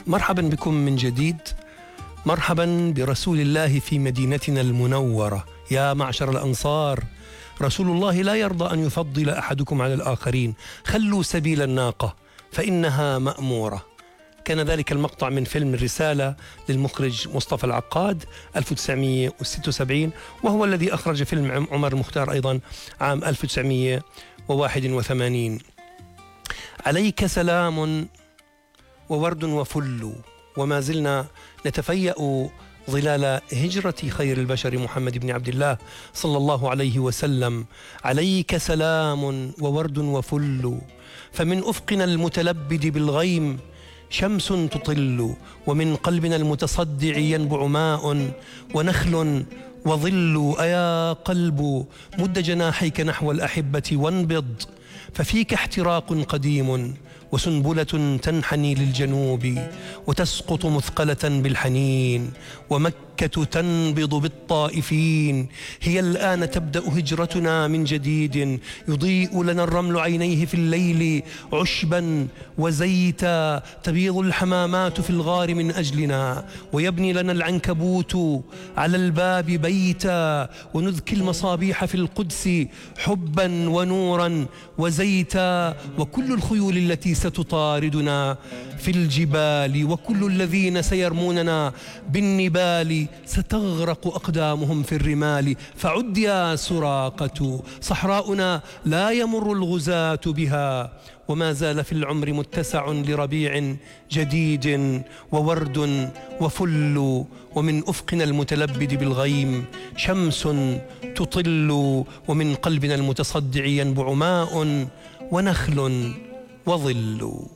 مرحبا بكم من جديد، مرحبا برسول الله في مدينتنا المنورة. يا معشر الأنصار، رسول الله لا يرضى أن يفضل أحدكم على الآخرين، خلوا سبيل الناقة فإنها مأمورة. كان ذلك المقطع من فيلم الرسالة للمخرج مصطفى العقاد 1976، وهو الذي أخرج فيلم عمر المختار أيضا عام 1981. عليك سلام وورد وفل، وما زلنا نتفيأ ظلال هجرة خير البشر محمد بن عبد الله صلى الله عليه وسلم. عليك سلام وورد وفل، فمن أفقنا المتلبد بالغيم شمس تطل، ومن قلبنا المتصدع ينبع ماء ونخل وظل. أيا قلب مد جناحيك نحو الأحبة وانبض، ففيك احتراق قديم وسنبلة تنحني للجنوب وتسقط مثقلة بالحنين، ومكة تنبض بالطائفين. هي الآن تبدأ هجرتنا من جديد، يضيء لنا الرمل عينيه في الليل عشبا وزيتا، تبيض الحمامات في الغار من أجلنا، ويبني لنا العنكبوت على الباب بيتا، ونذكي المصابيح في القدس حبا ونورا وزيتا. وكل الخيول التي ستطاردنا في الجبال، وكل الذين سيرموننا بالنبال، ستغرق أقدامهم في الرمال. فعد يا سراقة، صحراؤنا لا يمر الغزاة بها، وما زال في العمر متسع لربيع جديد وورد وفل. ومن أفقنا المتلبد بالغيم شمس تطل، ومن قلبنا المتصدع ينبع ماء ونخل وظل.